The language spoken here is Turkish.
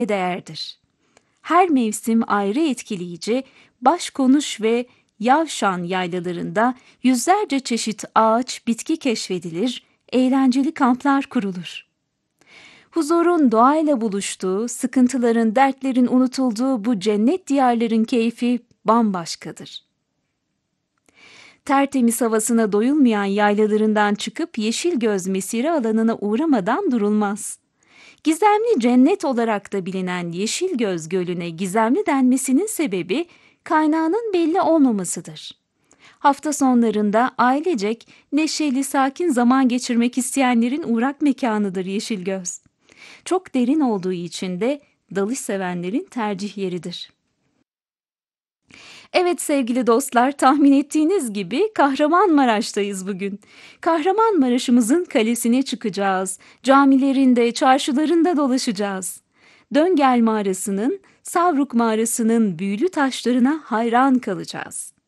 değerdir. Her mevsim ayrı etkileyici, Başkonuş ve Yavşan yaylalarında yüzlerce çeşit ağaç, bitki keşfedilir, eğlenceli kamplar kurulur. Huzurun doğayla buluştuğu, sıkıntıların, dertlerin unutulduğu bu cennet diyarların keyfi bambaşkadır. Tertemiz havasına doyulmayan yaylalarından çıkıp Yeşilgöz mesire alanına uğramadan durulmaz. Gizemli cennet olarak da bilinen Yeşilgöz Gölü'ne gizemli denmesinin sebebi kaynağının belli olmamasıdır. Hafta sonlarında ailecek neşeli, sakin zaman geçirmek isteyenlerin uğrak mekanıdır Yeşilgöz. Çok derin olduğu için de dalış sevenlerin tercih yeridir. Evet sevgili dostlar, tahmin ettiğiniz gibi Kahramanmaraş'tayız bugün. Kahramanmaraş'ımızın kalesine çıkacağız. Camilerinde, çarşılarında dolaşacağız. Döngel Mağarası'nın, Savruk Mağarası'nın büyülü taşlarına hayran kalacağız.